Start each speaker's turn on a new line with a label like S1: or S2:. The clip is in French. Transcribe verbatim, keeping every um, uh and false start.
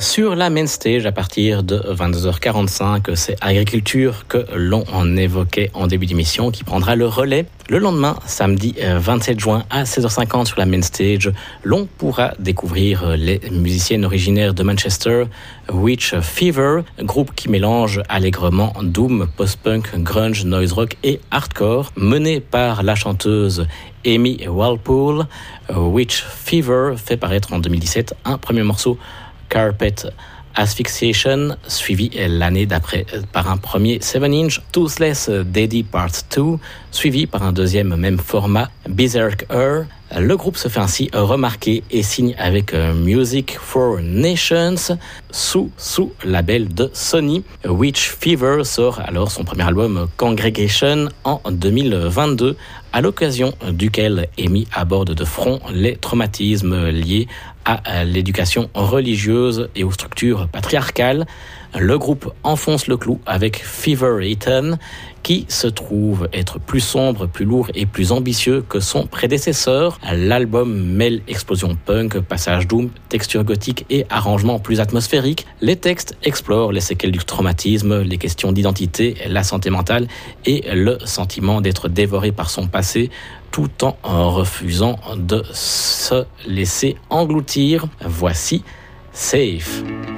S1: Sur la main stage, à partir de vingt-deux heures quarante-cinq, c'est Agriculture que l'on en évoquait en début d'émission, qui prendra le relais. Le lendemain, samedi vingt-sept juin à seize heures cinquante sur la main stage, l'on pourra découvrir les musiciennes originaires de Manchester, Witch Fever, groupe qui mélange allègrement doom, post-punk, grunge, noise rock et hardcore, mené par la chanteuse Amy Walpole. Witch Fever fait paraître en deux mille dix-sept un premier morceau, Carpet Asphyxiation, suivi l'année d'après par un premier sept inch, Toothless Daddy Part deux, suivi par un deuxième même format, Berserk Her. Le groupe se fait ainsi remarquer et signe avec Music for Nations sous, sous label de Sony. Witch Fever sort alors son premier album Congregation en deux mille vingt-deux, à l'occasion duquel Amy aborde de front les traumatismes liés à l'éducation religieuse et aux structures patriarcales. Le groupe enfonce le clou avec Fever Eaten, qui se trouve être plus sombre, plus lourd et plus ambitieux que son prédécesseur. L'album mêle explosion punk, passage doom, texture gothique et arrangement plus atmosphérique. Les textes explorent les séquelles du traumatisme, les questions d'identité, la santé mentale et le sentiment d'être dévoré par son passé, tout en refusant de se laisser engloutir. Voici Safe.